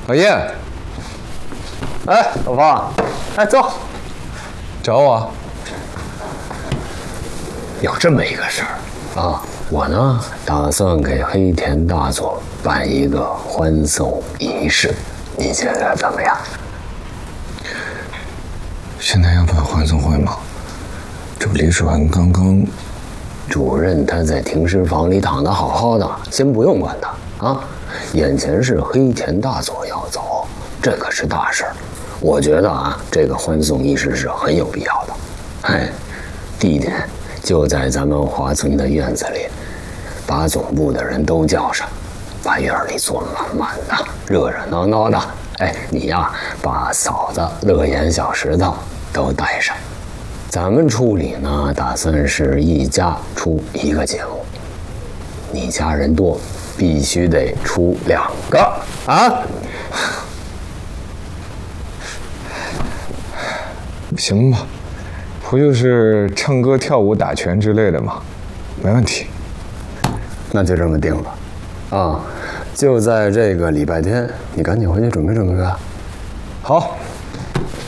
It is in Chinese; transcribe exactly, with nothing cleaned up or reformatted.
老叶， 哎，老方，哎，坐。 找我？ 有这么一个事儿啊，我呢打算给黑田大佐办一个欢送仪式，你觉得怎么样？ 现在要办欢送会吗？这李守安刚刚， 主任他在停尸房里躺得好好的，先不用管他啊。眼前是黑田大佐要走，这可是大事儿。我觉得啊，这个欢送仪式是很有必要的。哎，地点就在咱们华村的院子里，把总部的人都叫上，把院里坐满满的，热热闹闹的。哎，你呀，把嫂子、乐言、小石头都带上。咱们处理呢，打算是一家出一个节目。你家人多，必须得出两个啊！ 行吧，不就是唱歌、跳舞、打拳之类的吗？没问题。 那就这么定了，啊，就在这个礼拜天，你赶紧回去准备准备吧。 好。